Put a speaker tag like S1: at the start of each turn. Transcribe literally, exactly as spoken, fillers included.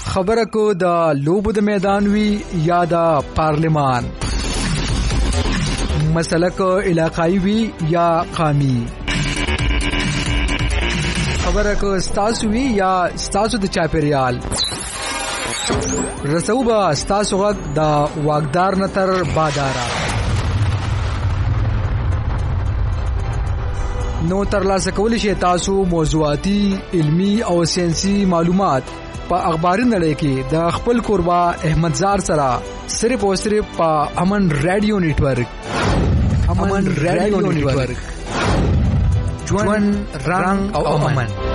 S1: خبره کو د لوبو د میدان وی یا د پارلیمان، مسله کو علاقائی وی یا قومي، خبره کو ستاسو وی یا ستاسو د چاپیریال. رسو با ستاسو غږ د واګدار نتر بادارا. نو ترلاسه کولی شئ تاسو موضوعاتي، علمی او ساينسي معلومات په اخباري نړۍ کې د خپل قربا احمدزار سره صرف او صرف په امن رادیو نیټورک. امن رادیو نیټورک، ژوند رنگ او امن.